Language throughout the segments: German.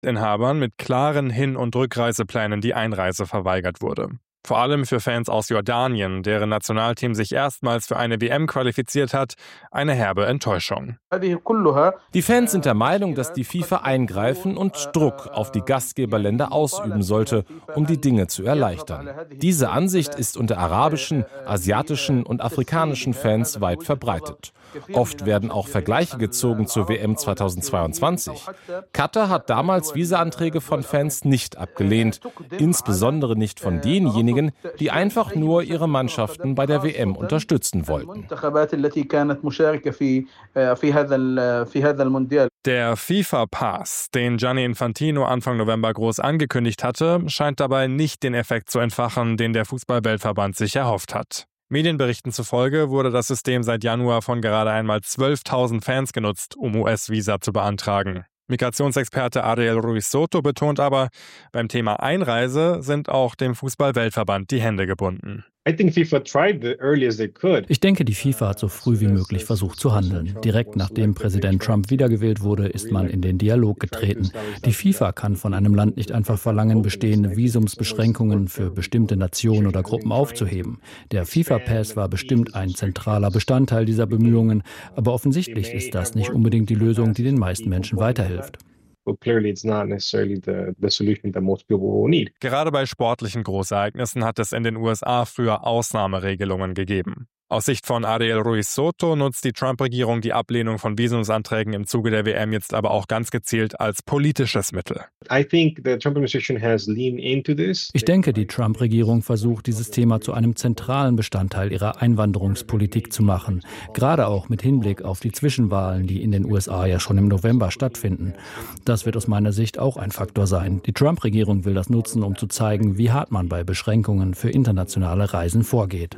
Inhabern mit klaren Hin- und Rückreiseplänen die Einreise verweigert wurde. Vor allem für Fans aus Jordanien, deren Nationalteam sich erstmals für eine WM qualifiziert hat, eine herbe Enttäuschung. Die Fans sind der Meinung, dass die FIFA eingreifen und Druck auf die Gastgeberländer ausüben sollte, um die Dinge zu erleichtern. Diese Ansicht ist unter arabischen, asiatischen und afrikanischen Fans weit verbreitet. Oft werden auch Vergleiche gezogen zur WM 2022. Katar hat damals Visaanträge von Fans nicht abgelehnt, insbesondere nicht von denjenigen, die einfach nur ihre Mannschaften bei der WM unterstützen wollten. Der FIFA-Pass, den Gianni Infantino Anfang November groß angekündigt hatte, scheint dabei nicht den Effekt zu entfachen, den der Fußball-Weltverband sich erhofft hat. Medienberichten zufolge wurde das System seit Januar von gerade einmal 12.000 Fans genutzt, um US-Visa zu beantragen. Migrationsexperte Ariel Ruiz Soto betont aber, beim Thema Einreise sind auch dem Fußball-Weltverband die Hände gebunden. Ich denke, die FIFA hat so früh wie möglich versucht zu handeln. Direkt nachdem Präsident Trump wiedergewählt wurde, ist man in den Dialog getreten. Die FIFA kann von einem Land nicht einfach verlangen, bestehende Visumsbeschränkungen für bestimmte Nationen oder Gruppen aufzuheben. Der FIFA-Pass war bestimmt ein zentraler Bestandteil dieser Bemühungen, aber offensichtlich ist das nicht unbedingt die Lösung, die den meisten Menschen weiterhilft. Gerade bei sportlichen Großereignissen hat es in den USA früher Ausnahmeregelungen gegeben. Aus Sicht von Ariel Ruiz Soto nutzt die Trump-Regierung die Ablehnung von Visumsanträgen im Zuge der WM jetzt aber auch ganz gezielt als politisches Mittel. Ich denke, die Trump-Regierung versucht, dieses Thema zu einem zentralen Bestandteil ihrer Einwanderungspolitik zu machen. Gerade auch mit Hinblick auf die Zwischenwahlen, die in den USA ja schon im November stattfinden. Das wird aus meiner Sicht auch ein Faktor sein. Die Trump-Regierung will das nutzen, um zu zeigen, wie hart man bei Beschränkungen für internationale Reisen vorgeht.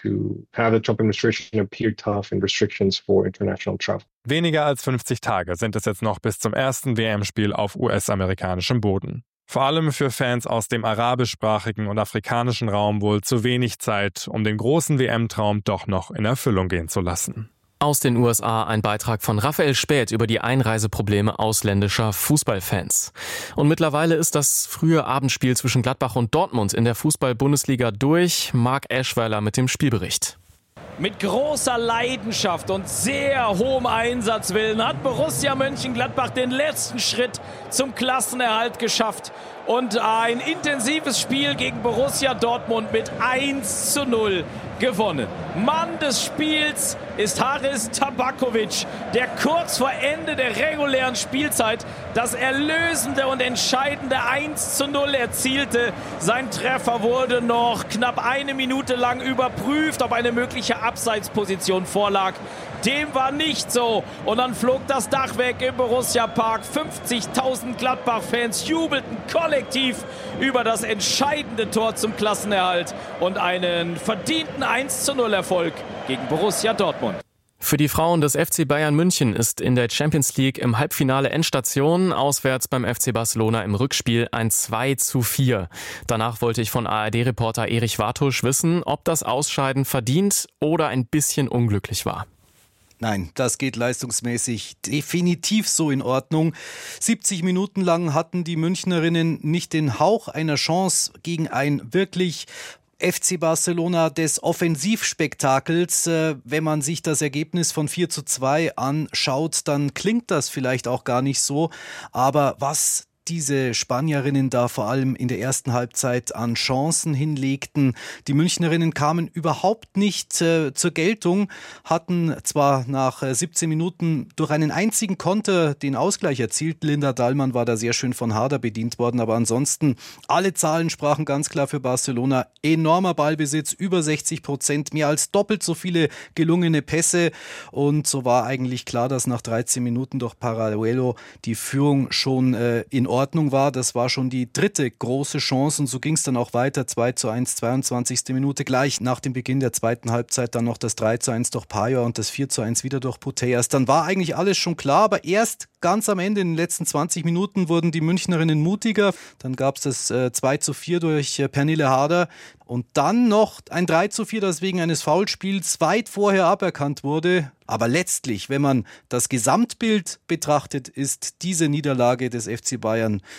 Weniger als 50 Tage sind es jetzt noch bis zum ersten WM-Spiel auf US-amerikanischem Boden. Vor allem für Fans aus dem arabischsprachigen und afrikanischen Raum wohl zu wenig Zeit, um den großen WM-Traum doch noch in Erfüllung gehen zu lassen. Aus den USA ein Beitrag von Raphael Späth über die Einreiseprobleme ausländischer Fußballfans. Und mittlerweile ist das frühe Abendspiel zwischen Gladbach und Dortmund in der Fußball-Bundesliga durch. Marc Eschweiler mit dem Spielbericht. Mit großer Leidenschaft und sehr hohem Einsatzwillen hat Borussia Mönchengladbach den letzten Schritt zum Klassenerhalt geschafft. Und ein intensives Spiel gegen Borussia Dortmund mit 1:0 gewonnen. Mann des Spiels ist Haris Tabakovic, der kurz vor Ende der regulären Spielzeit das erlösende und entscheidende 1:0 erzielte. Sein Treffer wurde noch knapp eine Minute lang überprüft, ob eine mögliche Abseitsposition vorlag. Dem war nicht so. Und dann flog das Dach weg im Borussia Park. 50.000 Gladbach-Fans jubelten kollektiv über das entscheidende Tor zum Klassenerhalt und einen verdienten 1:0-Erfolg gegen Borussia Dortmund. Für die Frauen des FC Bayern München ist in der Champions League im Halbfinale Endstation, auswärts beim FC Barcelona im Rückspiel ein 2:4. Danach wollte ich von ARD-Reporter Erich Wartusch wissen, ob das Ausscheiden verdient oder ein bisschen unglücklich war. Nein, das geht leistungsmäßig definitiv so in Ordnung. 70 Minuten lang hatten die Münchnerinnen nicht den Hauch einer Chance gegen ein wirklich FC Barcelona des Offensivspektakels. Wenn man sich das Ergebnis von 4:2 anschaut, dann klingt das vielleicht auch gar nicht so. Aber was diese Spanierinnen da vor allem in der ersten Halbzeit an Chancen hinlegten. Die Münchnerinnen kamen überhaupt nicht zur Geltung, hatten zwar nach 17 Minuten durch einen einzigen Konter den Ausgleich erzielt. Linda Dahlmann war da sehr schön von Harder bedient worden, aber ansonsten alle Zahlen sprachen ganz klar für Barcelona. Enormer Ballbesitz, über 60%, mehr als doppelt so viele gelungene Pässe und so war eigentlich klar, dass nach 13 Minuten durch Paraluelo die Führung schon in Ordnung war. Das war schon die dritte große Chance und so ging es dann auch weiter. 2:1, 22. Minute gleich nach dem Beginn der zweiten Halbzeit dann noch das 3:1 durch Pajor und das 4:1 wieder durch Putellas. Dann war eigentlich alles schon klar, aber erst ganz am Ende, in den letzten 20 Minuten, wurden die Münchnerinnen mutiger. Dann gab es das 2:4 durch Pernille Harder. Und dann noch ein 3:4, das wegen eines Foulspiels weit vorher aberkannt wurde. Aber letztlich, wenn man das Gesamtbild betrachtet, ist diese Niederlage des FC Bayern